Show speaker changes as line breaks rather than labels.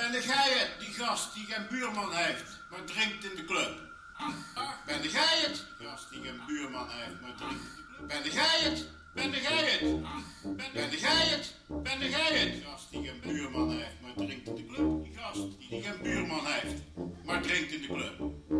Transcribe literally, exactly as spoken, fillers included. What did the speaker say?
Ben jij het, die gast die geen buurman heeft, maar drinkt in de club? Ben jij het, die gast die geen buurman heeft, maar drinkt in de club? Ben jij het? Ben jij het? Ben jij het? Ben jij het? Die gast die geen buurman heeft, maar drinkt in de club? Die gast die geen buurman heeft, maar drinkt in de club.